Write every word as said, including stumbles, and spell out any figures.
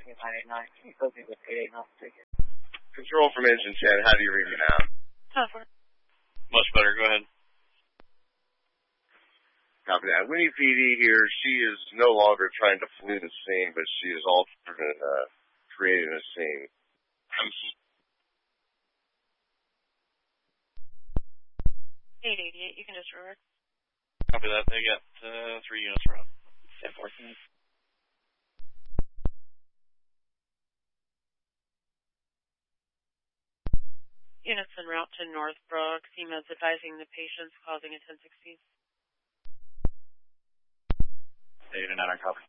Control from engine ten, how do you read me now? Much better, go ahead. Copy that. Winnie P D here. She is no longer trying to flee the scene, but she is altered and uh, creating a scene. eight eighty-eight, you can just revert. Copy that. They got uh, three units route. ten fourteen. Units en route to Northbrook. C M E D's advising the patients causing a ten sixteen. eight and nine, copy.